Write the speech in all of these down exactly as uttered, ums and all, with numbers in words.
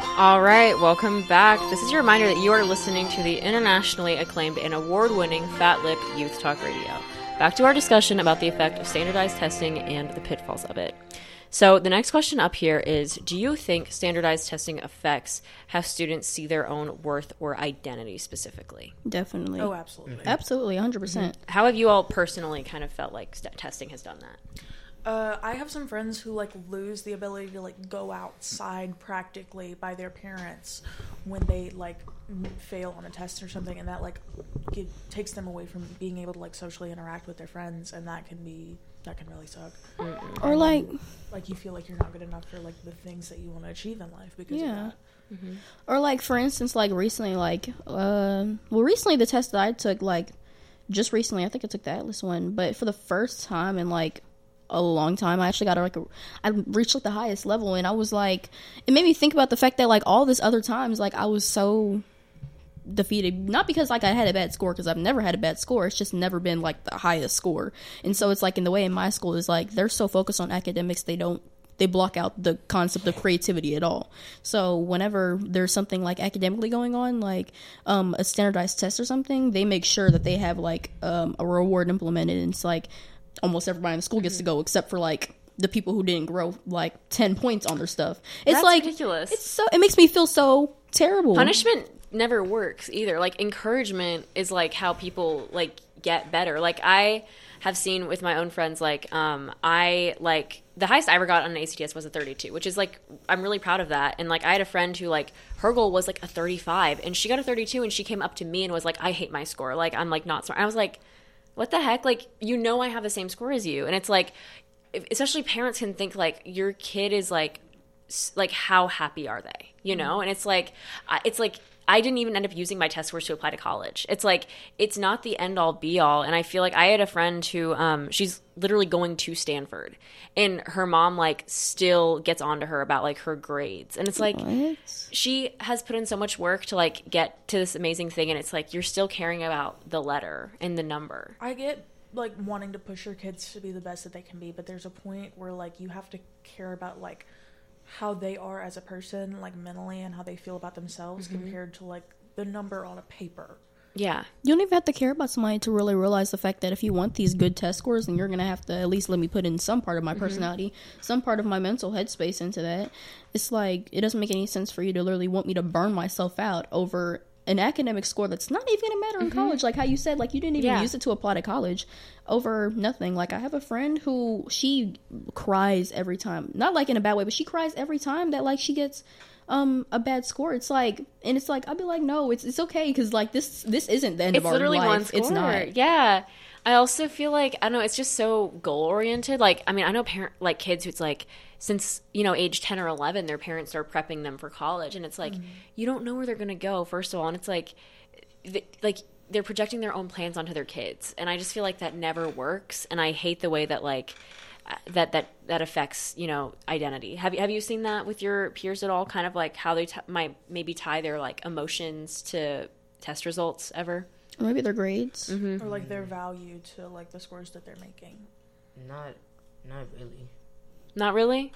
All right, welcome back. This is your reminder that you are listening to the internationally acclaimed and award-winning Fat Lip Youth Talk Radio. Back to our discussion about the effect of standardized testing and the pitfalls of it. So the next question up here is, do you think standardized testing affects how students see their own worth or identity specifically? Definitely. Oh, absolutely. Absolutely, one hundred percent. Mm-hmm. How have you all personally kind of felt like st- testing has done that? Uh, I have some friends who, like, lose the ability to, like, go outside practically by their parents when they, like, fail on a test or something, and that, like, it takes them away from being able to, like, socially interact with their friends, and that can be, that can really suck. Mm-mm. Or, like... Like, you feel like you're not good enough for, like, the things that you want to achieve in life because yeah. of that. Mm-hmm. Or, like, for instance, like, recently, like, uh, well, recently the test that I took, like, just recently, I think I took the Atlas one, but for the first time in, like, a long time, I actually got, like, a, I reached, like, the highest level, and I was, like, it made me think about the fact that, like, all this other times, like, I was so defeated, not because, like, I had a bad score, because I've never had a bad score, it's just never been, like, the highest score, and so it's, like, in the way in my school is, like, they're so focused on academics, they don't, they block out the concept of creativity at all. So whenever there's something like academically going on, like um, a standardized test or something, they make sure that they have like um, a reward implemented. And it's like almost everybody in the school gets to go except for like the people who didn't grow like ten points on their stuff. It's That's like ridiculous. It's so it makes me feel so terrible. Punishment never works either. Like encouragement is like how people like get better. Like I have seen with my own friends, like um I like the highest I ever got on an A C T S was a thirty-two, which is like I'm really proud of that. And like I had a friend who like her goal was like a thirty-five, and she got a thirty-two, and she came up to me and was like, I hate my score, like I'm like not smart. I was like, what the heck? Like, you know, I have the same score as you. And it's like, especially parents can think like your kid is like like how happy are they, you know? And it's like it's like I didn't even end up using my test scores to apply to college. It's like, it's not the end all be all. And I feel like I had a friend who, um, she's literally going to Stanford, and her mom like still gets on to her about like her grades. And it's like, what? She has put in so much work to like get to this amazing thing. And it's like, you're still caring about the letter and the number. I get like wanting to push your kids to be the best that they can be, but there's a point where like you have to care about like how they are as a person, like mentally, and how they feel about themselves mm-hmm. compared to like the number on a paper. Yeah. You don't even have to care about somebody to really realize the fact that if you want these good test scores, then you're going to have to at least let me put in some part of my personality, mm-hmm. some part of my mental headspace into that. It's like, it doesn't make any sense for you to literally want me to burn myself out over an academic score that's not even going to matter in mm-hmm. college. Like how you said, like you didn't even yeah. use it to apply to college over nothing. Like I have a friend who she cries every time, not like in a bad way, but she cries every time that like she gets um a bad score. It's like, and it's like I'd be like, no, it's it's okay, because like this this isn't the end it's of our literally life. One score. It's not. Yeah. I also feel like, I don't know, it's just so goal oriented. Like, I mean, I know parent like kids who it's like, since, you know, age ten or eleven, their parents are prepping them for college. And it's like, mm-hmm. you don't know where they're going to go, first of all. And it's like, th- like they're projecting their own plans onto their kids. And I just feel like that never works. And I hate the way that like, that, that, that affects, you know, identity. Have you, have you seen that with your peers at all? Kind of like how they t- might maybe tie their like emotions to test results ever? Or maybe their grades. Mm-hmm. Or like their value to like the scores that they're making. Not, not really. Not really?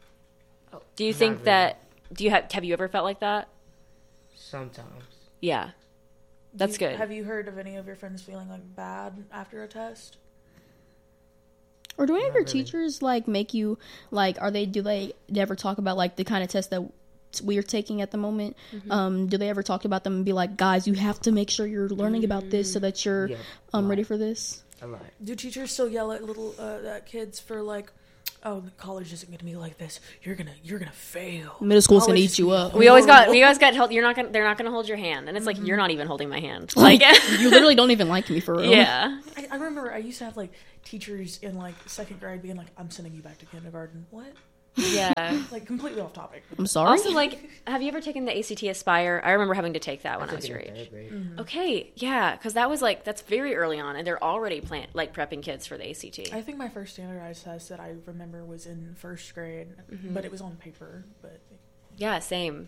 Oh, do you think really. that, do you have, have you ever felt like that? Sometimes. Yeah. That's you, good. Have you heard of any of your friends feeling like bad after a test? Or do any Not of your really. teachers like make you like, are they, do they ever talk about like the kind of test that we're taking at the moment? Mm-hmm. Um, do they ever talk about them and be like, guys, you have to make sure you're learning mm-hmm. about this so that you're yeah, um ready for this? A lot. Do teachers still yell at little uh, at kids for like, oh, college isn't going to be like this. You're gonna, you're gonna fail. Middle school's college gonna eat you up. We always got, we always got held. You're not gonna, they're not gonna hold your hand, and it's like mm-hmm. you're not even holding my hand. Like you literally don't even like me for real. Yeah. I, I remember I used to have like teachers in like second grade being like, "I'm sending you back to kindergarten." What? Yeah. Like completely off topic. I'm sorry. Also, like, have you ever taken the A C T Aspire? I remember having to take that when I, I was your age. Mm-hmm. Okay, yeah, because that was like that's very early on, and they're already plan- like prepping kids for the A C T. I think my first standardized test that I remember was in first grade, mm-hmm. but it was on paper. But yeah, same.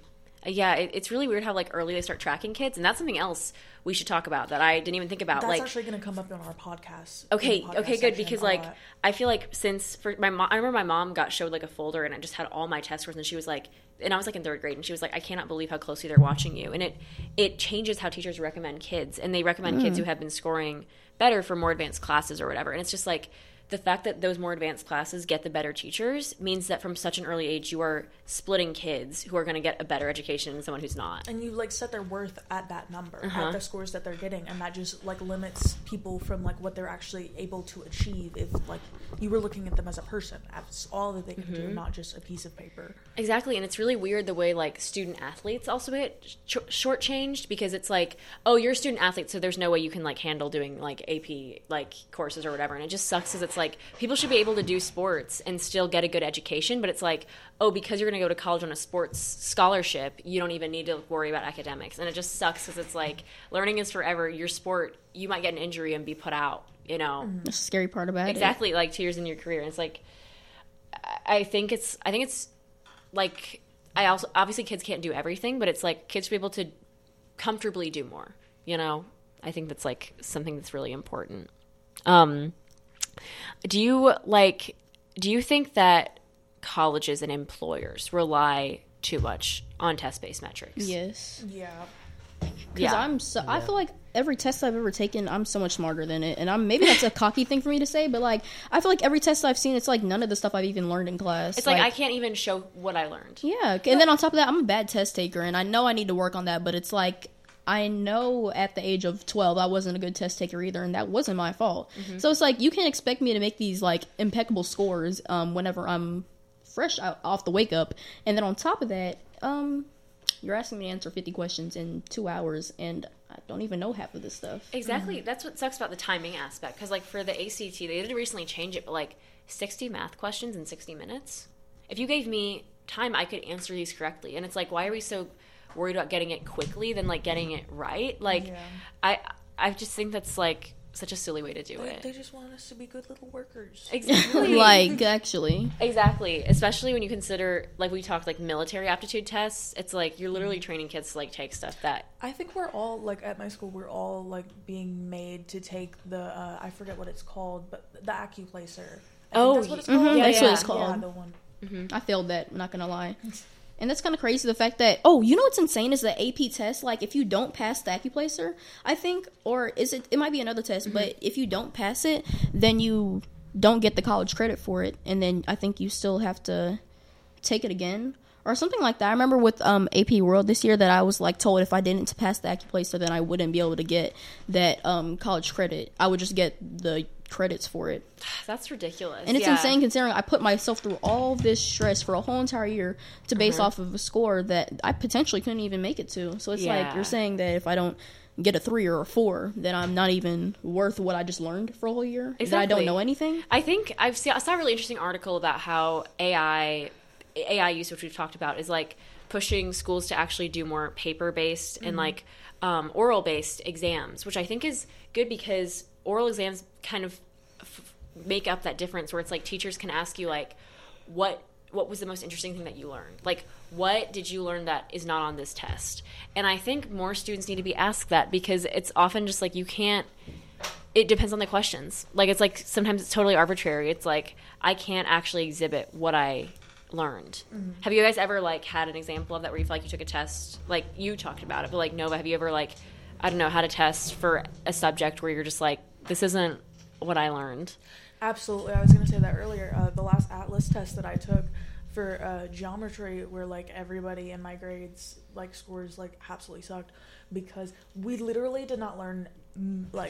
Yeah, it, it's really weird how like early they start tracking kids, and that's something else we should talk about that I didn't even think about. That's like, actually going to come up on our podcast. okay, in the podcast okay, good, section because a like lot. I feel like since for my mom, I remember my mom got showed like a folder, and I just had all my test scores, and she was like, and I was like in third grade, and she was like, I cannot believe how closely they're watching you, and it it changes how teachers recommend kids, and they recommend kids who have been scoring better for more advanced classes or whatever, and it's just like. The fact that those more advanced classes get the better teachers means that from such an early age you are splitting kids who are going to get a better education than someone who's not. And you like set their worth at that number, Uh-huh. at the scores that they're getting, and that just like limits people from like what they're actually able to achieve if like you were looking at them as a person, as all that they can do, not just a piece of paper. Exactly, and it's really weird the way like student athletes also get sh- shortchanged because it's like, oh, you're a student athlete, so there's no way you can like handle doing like A P like courses or whatever, and it just sucks because it's like people should be able to do sports and still get a good education, but it's like, oh, because you're going to go to college on a sports scholarship, you don't even need to worry about academics, and it just sucks because it's like learning is forever. Your sport, you might get an injury and be put out, you know. That's the scary part about it. Exactly, like two years in your career, and it's like, I I think it's, I think it's. Like, I also, obviously kids can't do everything, but it's like kids should be able to comfortably do more, you know? I think that's like something that's really important. Um, do you like, do you think that colleges and employers rely too much on test-based metrics? Yes. Yeah. Because Yeah. I'm so, I feel like every test I've ever taken, I'm so much smarter than it. And I'm maybe that's a cocky thing for me to say, but like I feel like every test I've seen, it's like none of the stuff I've even learned in class. It's like, I can't even show what I learned. yeah. And then on top of that, I'm a bad test taker, and I know I need to work on that. But it's like I know at the age of twelve, I wasn't a good test taker either, and that wasn't my fault. Mm-hmm. So it's like you can't expect me to make these like impeccable scores um, whenever I'm fresh out, off the wake up, and then on top of that, um. You're asking me to answer fifty questions in two hours, and I don't even know half of this stuff. Exactly. That's what sucks about the timing aspect. Because, like, for the A C T, they did recently change it, but, like, sixty math questions in sixty minutes? If you gave me time, I could answer these correctly. And it's like, why are we so worried about getting it quickly than, like, getting it right? Like, Yeah. I I just think that's, like, such a silly way to do They, it. they just want us to be good little workers. Exactly. Like, actually. Exactly. Especially when you consider, like, we talked, like, military aptitude tests. It's like, you're literally training kids to, like, take stuff that... I think we're all like at my school. We're all like being made to take the uh, I forget what it's called, but the AccuPlacer. I think Oh, that's what it's mhm, called. that's what it's Yeah, called. the one. I failed that, not gonna lie. And that's kind of crazy, the fact that, oh, you know what's insane is the A P test, like, if you don't pass the AccuPlacer, I think, or is it, it might be another test, but if you don't pass it, then you don't get the college credit for it, and then I think you still have to take it again, or something like that. I remember with um, A P World this year that I was, like, told if I didn't pass the AccuPlacer, then I wouldn't be able to get that um, college credit. I would just get the credits for it. That's ridiculous. And it's Yeah. insane considering I put myself through all this stress for a whole entire year to base Uh-huh. off of a score that I potentially couldn't even make it to. So it's Yeah. like you're saying that if I don't get a three or a four, then I'm not even worth what I just learned for a whole year. That I Exactly. don't know anything. I think I've seen, I saw a really interesting article about how A I A I use, which we've talked about, is like pushing schools to actually do more paper based and like um, oral based exams, which I think is good because oral exams kind of f- make up that difference where it's like teachers can ask you like what what was the most interesting thing that you learned, like what did you learn that is not on this test. And I think more students need to be asked that because it's often just like you can't, it depends on the questions. Like, it's like sometimes it's totally arbitrary. It's like I can't actually exhibit what I learned. Mm-hmm. Have you guys ever like had an example of that where you feel like you took a test, like you talked about it, but like Nova, have you ever like, I don't know, had a test for a subject where you're just like, this isn't what I learned? Absolutely. I was going to say that earlier. Uh, the last Atlas test that I took for uh, geometry, where like everybody in my grades like scores like absolutely sucked because we literally did not learn mm, like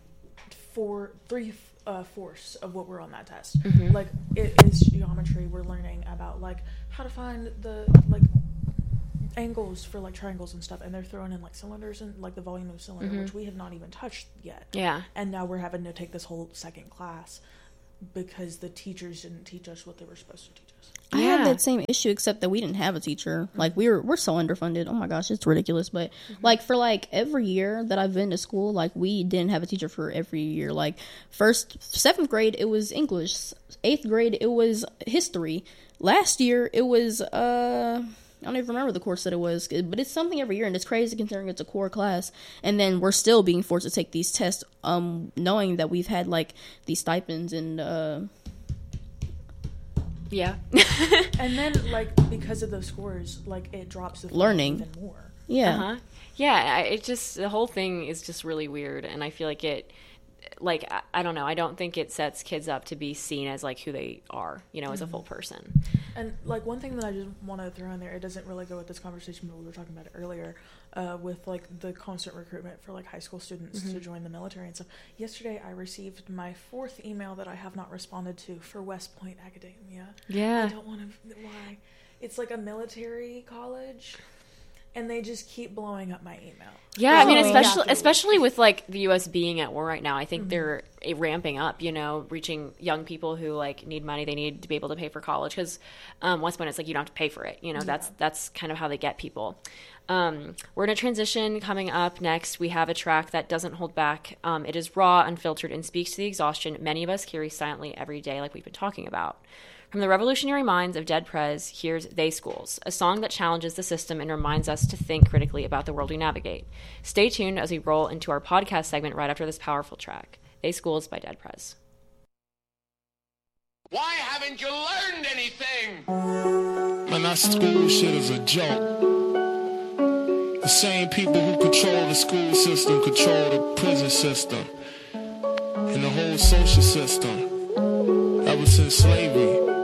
four, three uh, fourths of what were on that test. Mm-hmm. Like it is geometry. We're learning about like how to find the like angles for like triangles and stuff, and they're throwing in like cylinders and like the volume of a cylinder, Mm-hmm. which we have not even touched yet. Yeah. And now we're having to take this whole second class because the teachers didn't teach us what they were supposed to teach us. I Yeah. had that same issue except that we didn't have a teacher. Like we were we're so underfunded. Oh my gosh, it's ridiculous. But like for like every year that I've been to school, like we didn't have a teacher for every year. Like first seventh grade it was English. Eighth grade it was history. Last year it was uh I don't even remember the course that it was, but it's something every year, and it's crazy considering it's a core class, and then we're still being forced to take these tests, um, knowing that we've had like these stipends and uh, Yeah. And then, like, because of those scores, like, it drops the Learning. even more. yeah, Uh-huh. Yeah, I- it just, the whole thing is just really weird, and I feel like it, like, I, I don't know, I don't think it sets kids up to be seen as, like, who they are, you know, as a full person. And, like, one thing that I just want to throw in there, it doesn't really go with this conversation, but we were talking about it earlier, uh, with, like, the constant recruitment for, like, high school students to join the military and stuff. Yesterday, I received my fourth email that I have not responded to for West Point Academia. Yeah. I don't want to, why? It's, like, a military college, and they just keep blowing up my email. Yeah, I mean, Oh, especially yeah. especially with like the U S being at war right now, I think they're eh, ramping up. You know, reaching young people who like need money. They need to be able to pay for college because um, West Point, it's like you don't have to pay for it. You know, that's that's kind of how they get people. Um, we're in a transition coming up next. We have a track that doesn't hold back. Um, it is raw, unfiltered, and speaks to the exhaustion many of us carry silently every day, like we've been talking about. From the revolutionary minds of Dead Prez, here's They Schools, a song that challenges the system and reminds us to think critically about the world we navigate. Stay tuned as we roll into our podcast segment right after this powerful track. They Schools by Dead Prez. Why haven't you learned anything? Man, our school shit is a joke. The same people who control the school system control the prison system and the whole social system ever since slavery.